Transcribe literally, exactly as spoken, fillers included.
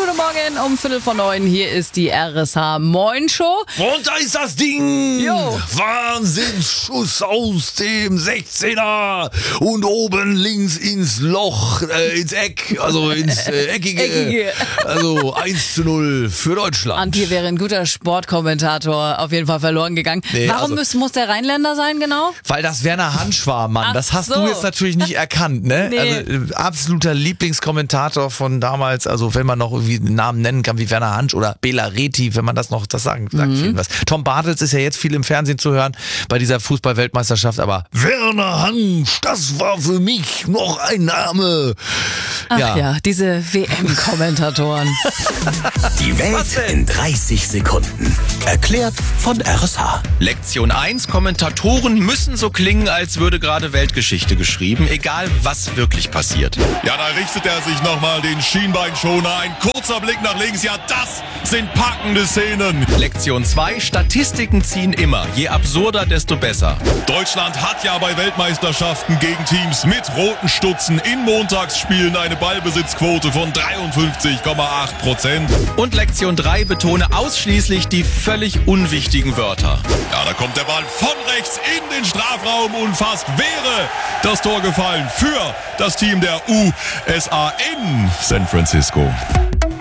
guten Morgen um Viertel vor neun. Hier ist die R S H Moin Show. Und da ist das Ding. Jo. Wahnsinnsschuss aus dem sechzehner und oben links ins Loch, äh, ins Eck, also ins äh, Eckige. Eckige. Also eins zu null für Deutschland. Und hier wäre ein guter Sportkommentator auf jeden Fall verloren gegangen. Nee, Warum also- muss, muss der Rheinländer sein, genau? Weil das Werner Hansch war, Mann. Ach Das hast so. du jetzt natürlich nicht erkannt, ne? Nee. Also äh, absoluter Lieblingskommentator von damals, also wenn man noch irgendwie einen Namen nennen kann wie Werner Hansch oder Bela Reti, wenn man das noch, das sagen, sagt Mhm. vielen was. Tom Bartels ist ja jetzt viel im Fernsehen zu hören bei dieser Fußball-Weltmeisterschaft, aber Werner Hansch, das war für mich noch ein Name. Ach ja, diese W M-Kommentatoren. Die Welt in dreißig Sekunden. Erklärt von R S H. Lektion eins. Kommentatoren müssen so klingen, als würde gerade Weltgeschichte geschrieben, egal was wirklich passiert. Ja, da richtet er sich nochmal den Schienbeinschoner. Ein kurzer Blick nach links. Ja, das sind packende Szenen. Lektion zwei. Statistiken ziehen immer. Je absurder, desto besser. Deutschland hat ja bei Weltmeisterschaften gegen Teams mit roten Stutzen in Montagsspielen eine Ballbesitzquote von dreiundfünfzig Komma acht Prozent. Und Lektion drei. Betone ausschließlich die völlig unwichtigen Wörter. Ja, da kommt der Ball von rechts in den Strafraum und fast wäre das Tor gefallen für das Team der U S A in San Francisco.